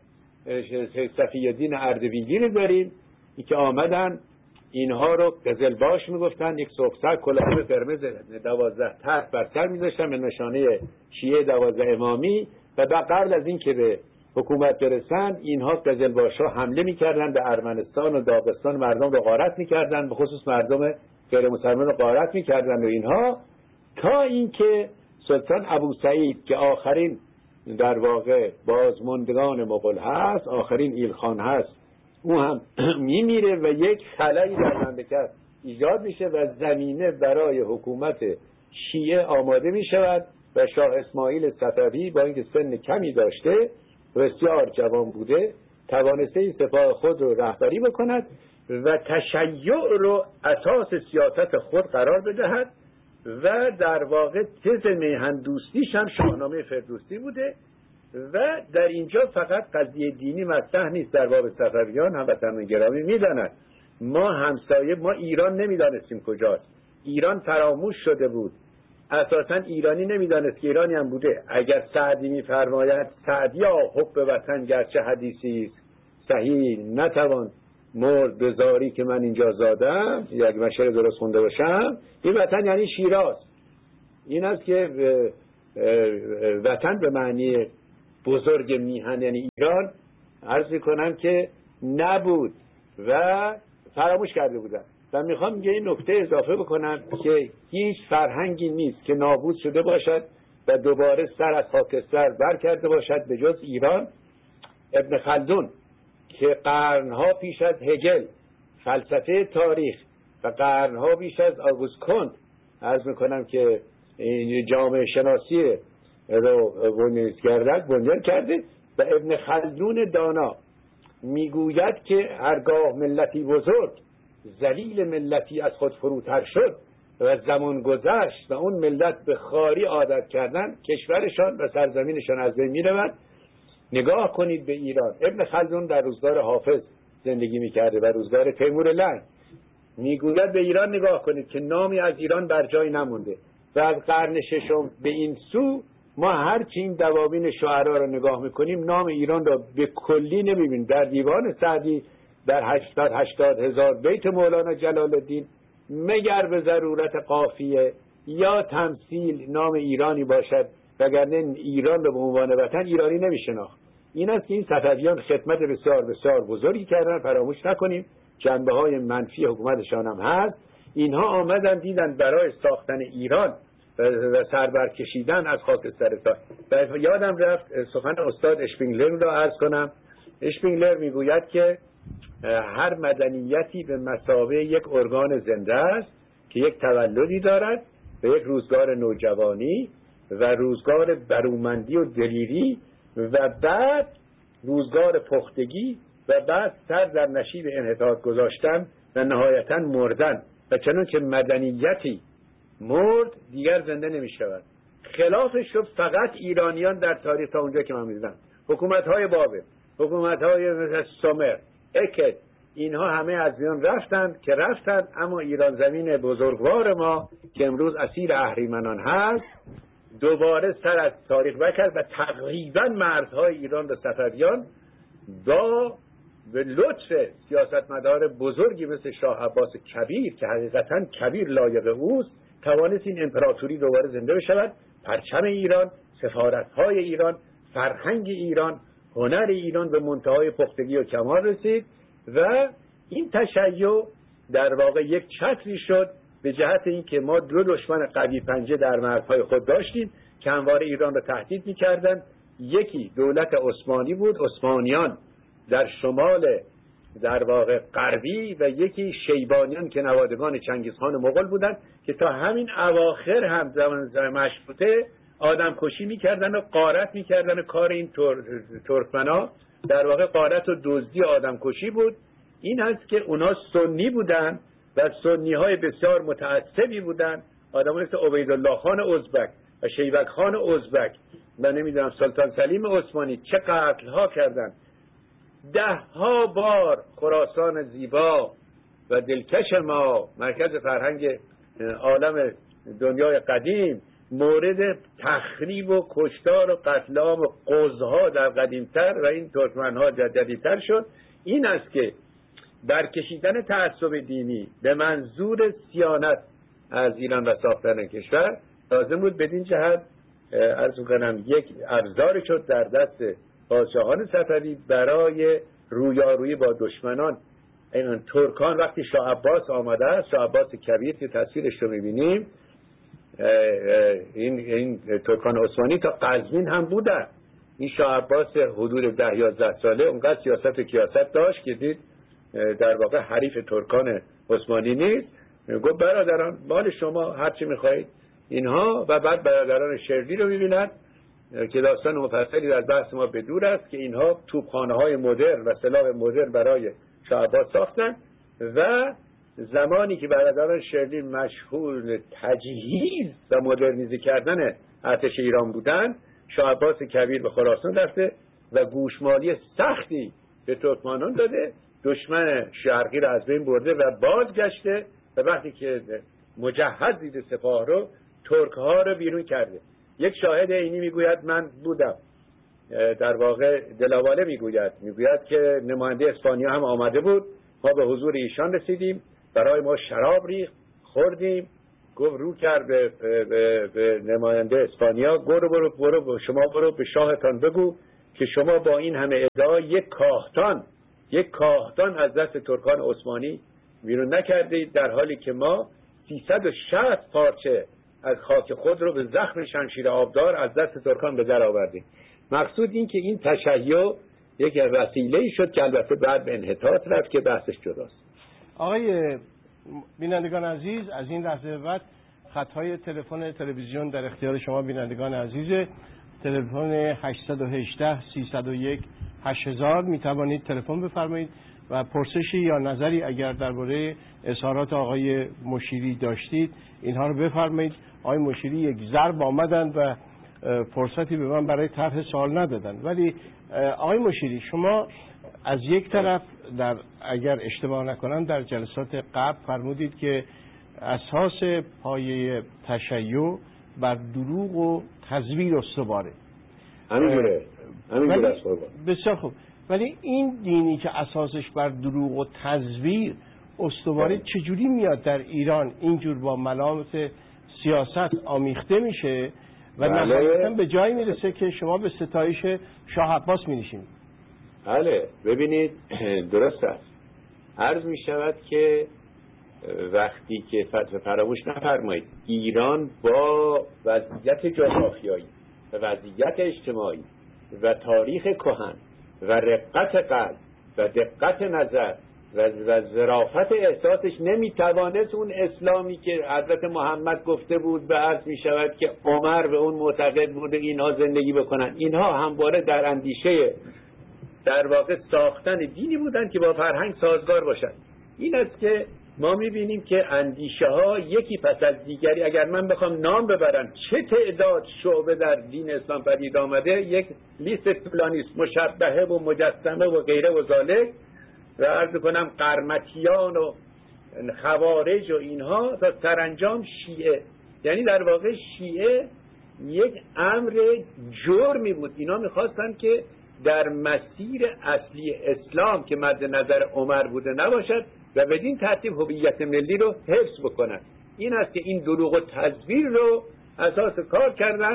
صفی‌الدین اردبیلی داریم که آمدن اینها رو قزلباش میگفتن، یک سرخسر کلاه قرمز دوازده تخت بر سر میذاشتن به نشانه شیعه دوازده امامی و بعد قبل از این که به حکومت برسن اینها قزلباش ها حمله میکردن به ارمنستان و داغستان، مردم رو غارت میکردن، به خصوص مردم غیر مسلمان رو غارت میکردن و اینها تا اینکه سلطان ابو سعید که آخرین در واقع بازماندگان مغول هست، آخرین ایلخان هست، او هم میمیره و یک خلایی در مملکت ایجاد میشه و زمینه برای حکومت شیعه آماده میشود و شاه اسماعیل صفوی با اینکه سن کمی داشته بسیار جوان بوده توانسته این سپاه خود رو رهبری بکند و تشیع رو اساس سیاست خود قرار بدهد و در واقع تز میهن دوستیش هم شاهنامه فردوسی بوده و در اینجا فقط قضیه دینی مطرح نیست. در باب صفویان هموطنان گرامی میدانند ما همسایه ما ایران نمیدانستیم کجاست، ایران فراموش شده بود، اساسا ایرانی نمیدانست که ایرانی هم بوده. اگر سعدی میفرماید سعدیا حب وطن گرچه حدیثی صحیح نتوان مرد بزاری که من اینجا زادم، یک مشعر درست خونده باشم، این وطن یعنی شیراز. این است که وطن به معنی بزرگ میهن یعنی ایران عرض کنم که نبود و فراموش کرده بودن. و میخوام یه نکته اضافه بکنم که هیچ فرهنگی نیست که نابود شده باشد و دوباره سر از خاکستر بر کرده باشد به جز ایران. ابن خلدون که قرنها پیش از هگل فلسفه تاریخ و قرنها پیش از آگوست کنت عرض میکنم که جامعه شناسی رو بنیان کرده و ابن خلدون دانا میگوید که هرگاه ملتی بزرگ ذلیل ملتی از خود فروتر شد و زمان گذشت و اون ملت به خواری عادت کردن کشورشان و سرزمینشان از بین میرود. نگاه کنید به ایران. ابن خلدون در روزگار حافظ زندگی میکرده و روزگار تیمور لنگ. میگوید به ایران نگاه کنید که نامی از ایران بر جای نمونده و از قرن ششم به این سو ما هر چی این دواوین شعرا رو نگاه میکنیم نام ایران رو به کلی نمیبینیم. در دیوان سعدی در هشتصد و هشتاد هزار بیت مولانا جلال الدین مگر به ضرورت قافیه یا تمثیل نام ایرانی باشد وگرنه ایران رو به عنوان وطن ایرانی نمیشناخت. این است که این صفویان خدمت بسیار بسیار بزرگی کردن، فراموش نکنیم. جنبه های منفی حکومتشان هم هست. اینها آمدن دیدن برای ساختن ایران و سربر کشیدن از خاکستر تا یادم رفت سخن استاد اشپینگلر رو عرض کنم. اشپینگلر میگوید که هر مدنیتی به مثابه یک ارگان زنده است که یک تولدی دارد و یک روزگار نوجوانی و روزگار برومندی و دلیری و بعد روزگار پختگی و بعد سر در نشیب انحطاط گذاشتن و نهایتا مردن. و چنان که مدنیتی مرد دیگر زنده نمی شود. خلافش شد فقط ایرانیان در تاریخ تا اونجا که من می‌دونم. حکومت‌های بابل، حکومت‌های مثل سومر، اکد، اینها همه از میان رفتن که رفتن، اما ایران زمین بزرگوار ما که امروز اسیر اهریمنان هست دوباره سر از تاریخ برکرد و تقریبا مرزهای ایران به صفویان با به لطف سیاستمدار بزرگی مثل شاه عباس کبیر که حقیقتا کبیر لایق اوست توانست این امپراتوری دوباره زنده بشود. پرچم ایران، سفارت‌های ایران، فرهنگ ایران، هنر ایران به منتهای پختگی و کمال رسید و این تشیع در واقع یک چتری شد به جهت اینکه ما دو دشمن قوی پنجه در مرزهای خود داشتیم که همواره ایران را تهدید می‌کردند. یکی دولت عثمانی بود، عثمانیان در شمال در واقع غربی، و یکی شیبانیان که نوادگان چنگیزخان مغول بودند که تا همین اواخر هم زمان مشروطه آدم کشی میکردن و غارت میکردن. کار این تر... ترکمنا در واقع غارت و دزدی آدم کشی بود. این هست که اونا سنی بودن و سنی های بسیار متعصبی بودن، آدم مثل عبیدالله خان ازبک و شیبک خان ازبک و نمیدونم سلطان سلیم عثمانی چه قتل ها کردن. ده ها بار خراسان زیبا و دلکش ما، مرکز فرهنگ عالم دنیای قدیم، مورد تخریب و کشتار و قتل عام و قزها در قدیمتر و این ترکمنها جدیدتر شد. این است که برکشیدن تعصب دینی به منظور صیانت از ایران و ساختن کشور لازم بود. بدین جهت عرض می‌کنم یک ابزار شد در دست پادشاهان صفوی برای رویارویی با دشمنان. این ترکان وقتی شاه عباس آمده است، شاه عباس کبیر که تصویرش رو می‌بینیم، این این ترکان عثمانی تا قزوین هم بودن. این شاه عباس حدود ده یازده ساله اونقدر سیاست و کیاست داشت که دید در واقع حریف ترکان عثمانی نیست، گفت برادران مال شما هر چی می‌خواید اینها. و بعد برادران شرلی رو می‌بیند که داستان مفصلی در بحث ما به دور است که اینها توپخانه‌های مدرن و سلاح مدرن برای شاه عباس ساختن و زمانی که برادران شرلی مشغول تجهیز و مدرنیزه کردن ارتش ایران بودند، شاه عباس کبیر به خراسان رفته و گوشمالی سختی به ترکمانان داده، دشمن شرقی را از بین برده و بازگشته و وقتی که مجهز دیده سپاه رو، ترک ها رو بیرون کرده. یک شاهد عینی میگوید من بودم، در واقع دلاواله میگوید میگوید که نماینده اسپانیا هم آمده بود، ما به حضور ایشان رسیدیم، برای ما شراب ریخت، خوردیم، گفت رو کرد به, به, به نماینده اسپانیا، برو برو برو شما برو به شاهتان بگو که شما با این همه ادعا یک کاهتان یک کاهتان از دست ترکان عثمانی بیرون نکردید، در حالی که ما سیصد و شصت پارچه از خاک خود رو به زخم شمشیر آبدار از دست ترکان به در آوردیم. مقصود این که این تشیع یک وسیله‌ای شد که البته بعد به انحطاط رفت که بحثش جداست.
آقای بینندگان عزیز، از این لحظه بعد خط‌های تلفن تلویزیون در اختیار شما بینندگان عزیز. تلفن هشت یک هشت سیصد و یک هشت هزار می توانید تلفن بفرمایید و پرسشی یا نظری اگر درباره اظهارات آقای مشیری داشتید اینها رو بفرمایید. آقای مشیری یک ضرب آمدند و فرصتی به من برای طرح سوال ندادند. ولی آقای مشیری، شما از یک طرف در اگر اشتباه نکنم در جلسات قبل فرمودید که اساس پایه تشیع بر دروغ و تزویر استواره.
همینجوره همینجوره است.
بسیار خوب. ولی این دینی که اساسش بر دروغ و تزویر استواره چجوری میاد در ایران اینجور با ملامت سیاست آمیخته میشه و نهایتاً به جایی میرسه که شما به ستایش شاه عباس مینشینید؟
بله ببینید درست است. عرض می شود که وقتی که فراموش نفرمایید ایران با وضعیت جغرافیایی و وضعیت اجتماعی و تاریخ کهن و رقت قلب و دقت نظر و ظرافت احساسش نمیتوانست اون اسلامی که حضرت محمد گفته بود به عرض می شود که عمر به اون معتقد بوده اینها زندگی بکنن. اینها همواره در اندیشه در واقع ساختن دینی بودن که با فرهنگ سازگار باشن. این است که ما میبینیم که اندیشه ها یکی پس از دیگری، اگر من بخوام نام ببرم چه تعداد شعبه در دین اسلام پدید آمده، یک لیست طولانی است، مشبهه و مجسمه و غیره و ذالک، و عرض کنم قرمطیان و خوارج و اینها تا سرانجام شیعه. یعنی در واقع شیعه یک امر جرمی بود. اینا میخواستن که در مسیر اصلی اسلام که مد نظر عمر بوده نباشد و بدین ترتیب هویت ملی رو حفظ بکنن. این است که این دروغ و تزویر رو اساس کار کردن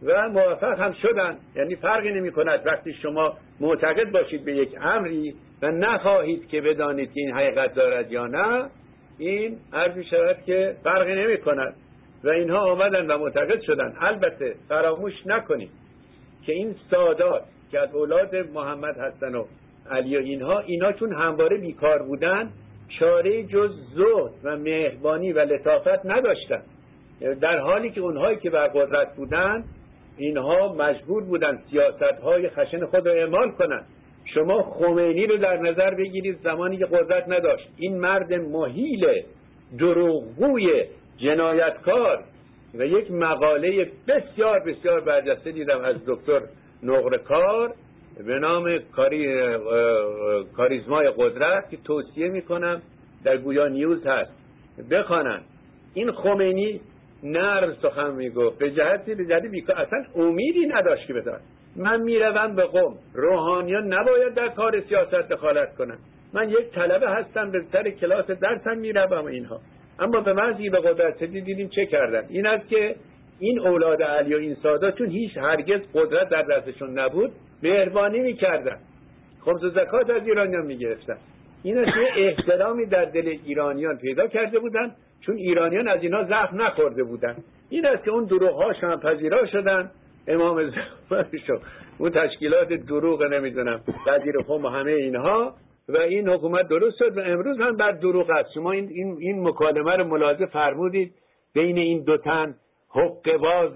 و موفق هم شدن. یعنی فرقی نمی کند وقتی شما معتقد باشید به یک امری و نخواهید که بدانید که این حقیقت دارد یا نه، این عرض می شود که فرقی نمی کند و اینها آمدن و معتقد شدن. البته فراموش نکنید که این سادات که از اولاد محمد هستن و علی و اینها اینا چون همواره بیکار بودن چاره جز زهد و مهربانی و لطافت نداشتن، در حالی که اونهایی که بر قدرت بودن اینها مجبور بودن سیاست‌های خشن خود رو اعمال کنن. شما خمینی رو در نظر بگیرید زمانی که قدرت نداشت، این مرد مهیل دروغگوی جنایتکار و یک مقاله بسیار بسیار برجسته دیدم از دکتر نقره‌کار به نام کاری کاریزمای قدرت که توصیه میکنم در گویا نیوز هست بخوانن. این خمینی نرم سخن میگفت به جهتی به جهتی بیکار، اصلا امیدی نداشت که بدن. من میروم به قم، روحانیان نباید در کار سیاست دخالت کنن، من یک طلبه هستم به سر کلاس درسم میروم اینها. اما به محضی به قدرت دیدیم چه کردن. این است که این اولاد علی و این سادات چون هیچ هرگز قدرت در دستشون نبود مهربانی میکردن، خمس و زکات از ایرانیان میگرفتن. این است که احترامی در دل ایرانیان پیدا کرده بودن چون ایرانیان از اینها زخم نخورده بودن. این است که اون دروغ‌هاشون پذیرا شدن. امام زمان شو اون تشکیلات دروغ نمیدونم وزیر قم و همه اینها و این حکومت درست شد و امروز هم بر دروغ است. شما این این این مکالمه رو ملاحظه فرمودید بین این دو تن حقه‌باز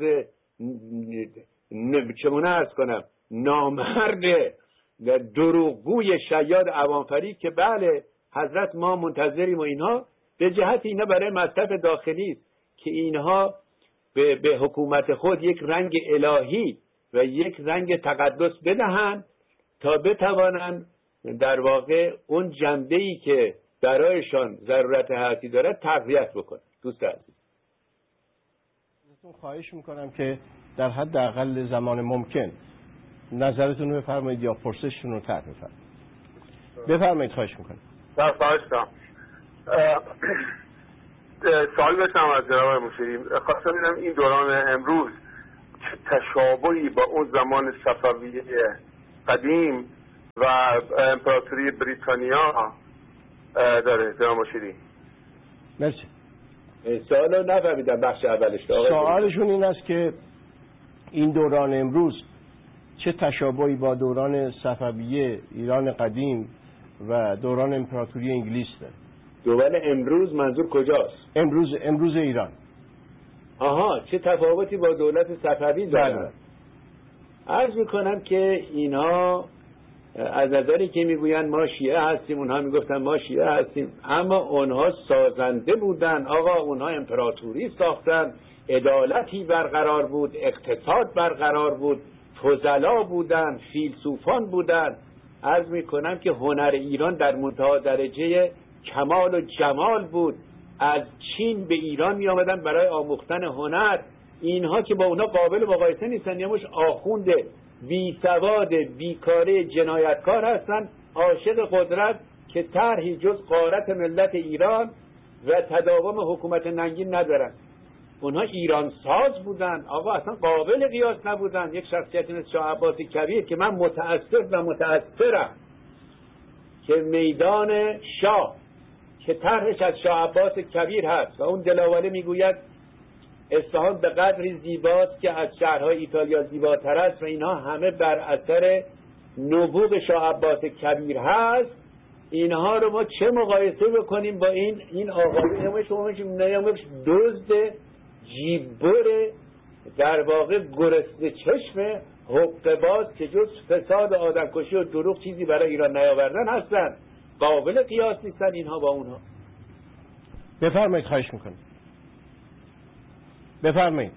چگونه عرض کنم نامرد دروغگوی شیاد عوامفری که بله حضرت ما منتظریم و اینها، به جهت اینا برای مصرف داخلی است که اینها به, به حکومت خود یک رنگ الهی و یک رنگ تقدس بدهند تا بتوانند در واقع اون جنبه‌ای که برایشان ضرورت حیاتی دارد تقویت بکنند. دوست عزیز
ازتون خواهش میکنم که در حد اقل زمان ممکن نظرتون رو بفرمایید یا پرسشتون رو طرح بفرمایید. بفرمایید خواهش میکنم.
در خواهش کنم. سوال داشتم از جناب مشیری، خواستم ببینم این دوران امروز چه تشابهی با اون زمان صفویه قدیم و امپراتوری بریتانیا داره جناب مشیری؟
مرسی.
سوال رو نفهمیدم بخش اولش.
سوالشون این است که این دوران امروز چه تشابهی با دوران صفویه ایران قدیم و دوران امپراتوری انگلیس داره.
دوران امروز منظور کجاست؟
امروز امروز ایران.
آها، چه تفاوتی با دولت صفوی داره؟ عرض میکنم که اینها از نظری که میگویند ما شیعه هستیم، اونها میگفتن ما شیعه هستیم، اما اونها سازنده بودن. آقا اونها امپراتوری ساختن، عدالتی برقرار بود، اقتصاد برقرار بود، فضلا بودن، فیلسوفان بودن. عرض میکنم که هنر ایران در منتها درجه کمال و جمال بود. از چین به ایران می آمدن برای آموختن هنر. اینها که با اونا قابل مقایسه نیستن، یه مش آخوند بی سواد بیکاره جنایتکار هستن، عاشق قدرت که طرحی جز غارت ملت ایران و تداوم حکومت ننگین ندارن. اونها ایران ساز بودن آقا، اصلا قابل قیاس نبودن. یک شخصیت مثل شاه عباس کبیر که من متأسف و متأثرم که میدان شاه که طرحش از شاه عباس کبیر هست و اون دلاوله میگوید اصفهان به قدری زیباست که از شهرهای ایتالیا زیباتر است و اینها همه بر اثر نبوغ شاه عباس کبیر هست. اینها رو ما چه مقایسه بکنیم با این این آقای همش همش نمیش دزد جیببر در واقع گرسنه چشم حقه‌باز که جز فساد آدمکشی و دروغ چیزی برای ایران نیاوردن هستن. قابل قیاس نیستن اینها با اونها.
بفرمایید خواهش میکنم. بفرمایید.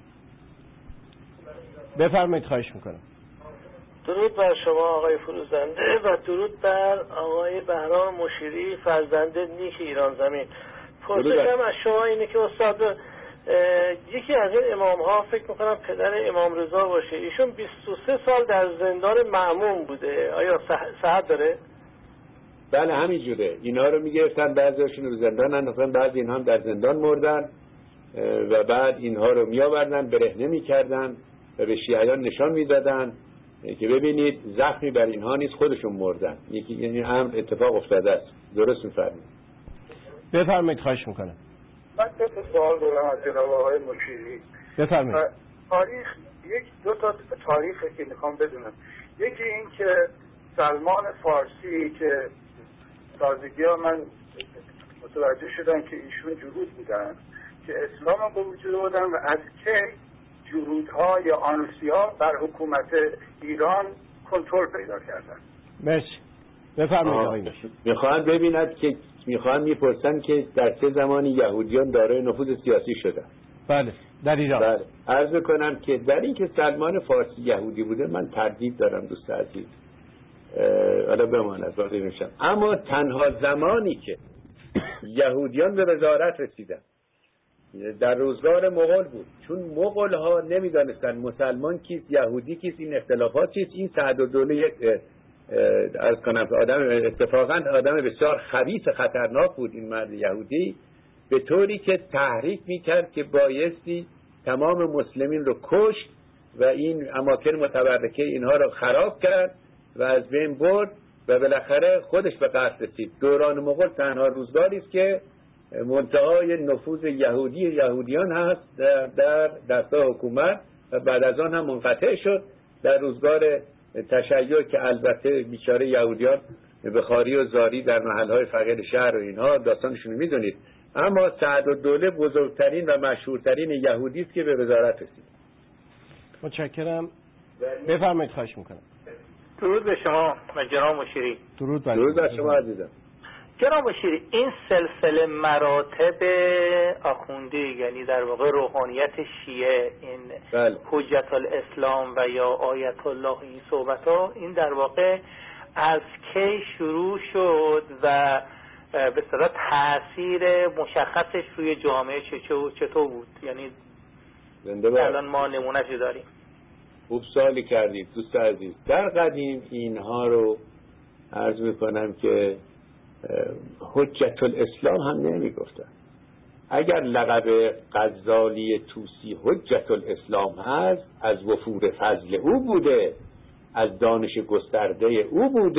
بفرمایید خواهش میکنم.
درود بر شما آقای فروزنده و درود بر آقای بهرام مشیری فرزند نیک ایران زمین. پرسشم از شما اینه که استاد یکی از این امام ها فکر میکنم پدر امام رضا باشه، ایشون بیست و سه سال در زندان مأمون بوده، آیا صحت داره؟
بله همینجوره. اینا رو میگرفتن، بعضیشون رو زندان انداختن، بعضی اینها هم در زندان مردن و بعد اینها رو میآوردن برهنه میکردن و به شیعیان نشان میدادن که ببینید زخمی بر اینها نیست، خودشون مردن. یکی یعنی امر اتفاق افتاده است. درست می‌فرمایید.
بفرمایید. خواهش میکنم.
من دو تا سوال دارم از جناب آقای مشیری.
بفرمایید.
تاریخ یک دو تا تاریخی که میخوام بدونم. یکی این که سلمان فارسی که تازگی ها من متوجه شدم که ایشون جهود بودن که اسلام رو به وجود آوردن و از که جهودها یا آنوسیا بر حکومت ایران کنترل پیدا کردن.
مرسی. بفرمایید آقای مشیری.
میخوان ببیند که میخوان میپرسن که در چه زمانی یهودیان دارای نفوذ سیاسی شدن.
بله در ایران.
بله. عرض میکنم که در این که سلمان فارسی یهودی بوده من تردید دارم دوست عزیز. حالا بماند باقی میشم. اما تنها زمانی که یهودیان به وزارت رسیدن در روزگار مغول بود، چون مغول ها نمیدانستن مسلمان کیست، یهودی کیست، این اختلافات چیست. این سعدالدوله یک عرض کنم آدم اتفاقا آدم بسیار خبیث خطرناک بود این مرد یهودی، به طوری که تحریک میکرد که بایستی تمام مسلمین رو کشت و این اماکن متبرکه اینها رو خراب کرد و از بین برد و بالاخره خودش به قتل رسید. دوران مغول تنها روزگاری است که منتهای نفوذ یهودی یهودیان هست در, در دستگاه حکومت و بعد از آن هم منقطع شد در روزگار تشیع که البته بیچاره یهودیان بخاری و زاری در محلهای فقیر شهر و اینها داستانشون رو میدونید. اما سعدالدوله بزرگترین و مشهورترین یهودی است که به وزارت رسید.
متشکرم. بفرمایید. خواهش میکنم.
درود به شما و جناب مشیری.
درود
بر درود بر شما عزیزم.
جناب مشیری، این سلسله مراتب آخوندی یعنی در واقع روحانیت شیعه، این
بله.
حجت الاسلام و یا آیت الله، این صحبت ها این در واقع از کی شروع شد و به صورت تاثیر مشخصش روی جامعه چطور بود؟ یعنی الان ما نمونه‌اش داریم.
خوب سوالی کردید دوست عزیز. در قدیم اینها رو عرض میکنم که حجت الاسلام هم نمی گفتن. اگر لقب غزالی طوسی حجت الاسلام هست از وفور فضل او بوده، از دانش گسترده او بوده.